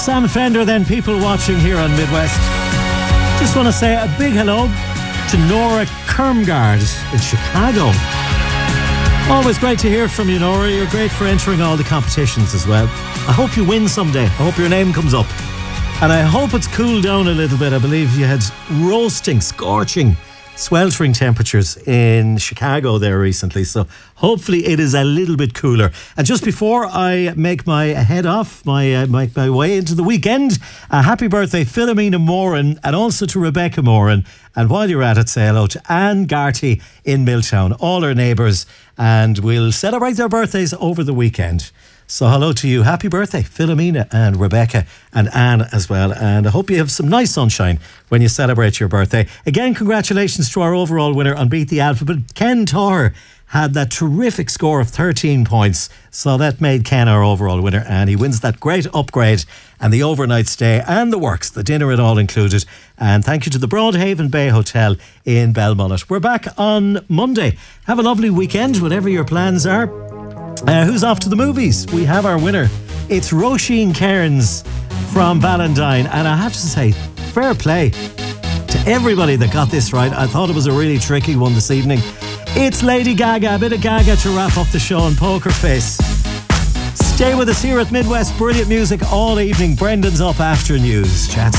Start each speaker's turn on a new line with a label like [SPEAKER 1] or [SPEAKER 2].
[SPEAKER 1] Sam Fender, then people watching here on Midwest. Just want to say a big hello to Nora Kermgard in Chicago. Always great to hear from you, Nora. You're great for entering all the competitions as well. I hope you win someday. I hope your name comes up. And I hope it's cooled down a little bit. I believe you had roasting, scorching, sweltering temperatures in Chicago there recently. So hopefully it is a little bit cooler. And just before I make my head off, my way into the weekend, happy birthday Philomena Moran and also to Rebecca Moran. And while you're at it, say hello to Anne Garty in Milltown, all our neighbours, and we'll celebrate their birthdays over the weekend. So hello to you. Happy birthday, Philomena and Rebecca and Anne as well. And I hope you have some nice sunshine when you celebrate your birthday. Again, congratulations to our overall winner on Beat the Alphabet. Ken Torr had that terrific score of 13 points. So that made Ken our overall winner. And he wins that great upgrade and the overnight stay and the works, the dinner and all included. And thank you to the Broadhaven Bay Hotel in Belmullet. We're back on Monday. Have a lovely weekend, whatever your plans are. Who's off to the movies? We have our winner. It's Roisin Cairns from Ballandine. And I have to say, fair play to everybody that got this right. I thought it was a really tricky one this evening. It's Lady Gaga, a bit of Gaga to wrap up the show on Poker Face. Stay with us here at Midwest. Brilliant music all evening. Brendan's up after news. Chat